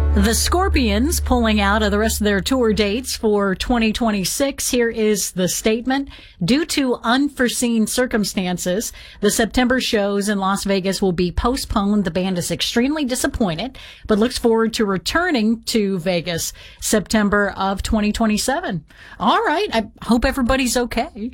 The Scorpions pulling out of the rest of their tour dates for 2026. Here is the statement. Due to unforeseen circumstances, the September shows in Las Vegas will be postponed. The band is extremely disappointed, but looks forward to returning to Vegas September of 2027. All right. I hope everybody's okay.